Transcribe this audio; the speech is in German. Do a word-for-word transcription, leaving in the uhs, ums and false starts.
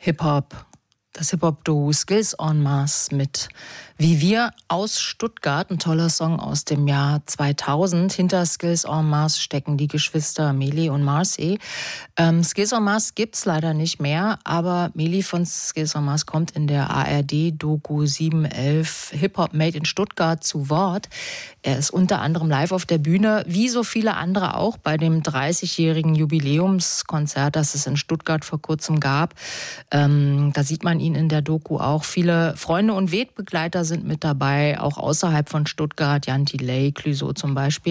Hip-Hop, das Hip-Hop-Duo Skills en Masse mit Wie wir aus Stuttgart, ein toller Song aus dem Jahr zweitausend. Hinter Skills en Masse stecken die Geschwister Meli und Marcy. Ähm, Skills en Masse gibt's leider nicht mehr, aber Meli von Skills en Masse kommt in der A R D-Doku sieben elf Hip-Hop Made in Stuttgart zu Wort. Er ist unter anderem live auf der Bühne, wie so viele andere auch, bei dem dreißigjährigen Jubiläumskonzert, das es in Stuttgart vor kurzem gab. Ähm, da sieht man ihn in der Doku auch. Viele Freunde und Wegbegleiter sind mit dabei, auch außerhalb von Stuttgart, Jan Delay, Clouseau zum Beispiel.